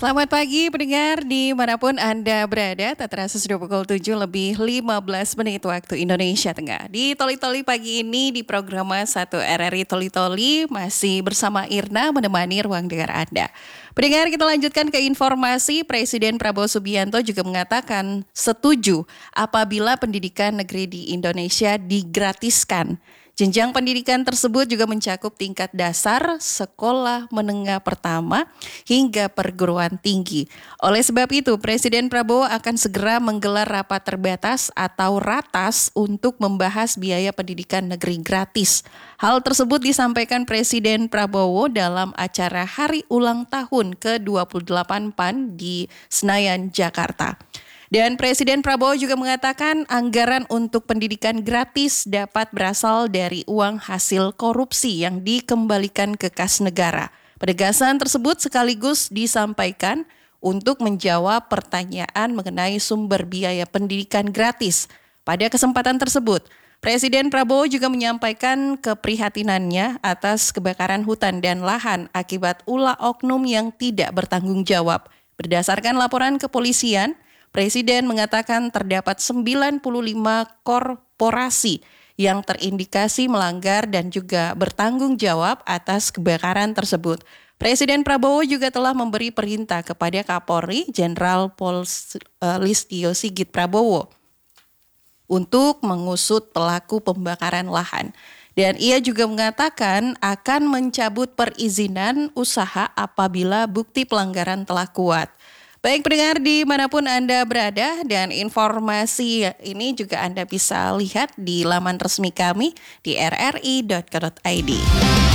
Selamat pagi pendengar dimanapun Anda berada. Tak terasa sudah pukul 7 lebih 15 menit waktu Indonesia Tengah. Di Toli-Toli pagi ini di program 1 RRI Toli-Toli masih bersama Irna menemani ruang dengar Anda. Pendengar, kita lanjutkan ke informasi. Presiden Prabowo Subianto juga mengatakan setuju apabila pendidikan negeri di Indonesia digratiskan. Jenjang pendidikan tersebut juga mencakup tingkat dasar, sekolah menengah pertama, hingga perguruan tinggi. Oleh sebab itu, Presiden Prabowo akan segera menggelar rapat terbatas atau ratas untuk membahas biaya pendidikan negeri gratis. Hal tersebut disampaikan Presiden Prabowo dalam acara Hari Ulang Tahun ke-28 PAN di Senayan, Jakarta. Dan Presiden Prabowo juga mengatakan anggaran untuk pendidikan gratis dapat berasal dari uang hasil korupsi yang dikembalikan ke kas negara. Penegasan tersebut sekaligus disampaikan untuk menjawab pertanyaan mengenai sumber biaya pendidikan gratis. Pada kesempatan tersebut, Presiden Prabowo juga menyampaikan keprihatinannya atas kebakaran hutan dan lahan akibat ulah oknum yang tidak bertanggung jawab. Berdasarkan laporan kepolisian, Presiden mengatakan terdapat 95 korporasi yang terindikasi melanggar dan juga bertanggung jawab atas kebakaran tersebut. Presiden Prabowo juga telah memberi perintah kepada Kapolri Jenderal Listio Sigit Prabowo untuk mengusut pelaku pembakaran lahan. Dan ia juga mengatakan akan mencabut perizinan usaha apabila bukti pelanggaran telah kuat. Baik pendengar dimanapun Anda berada, dan informasi ini juga Anda bisa lihat di laman resmi kami di rri.co.id.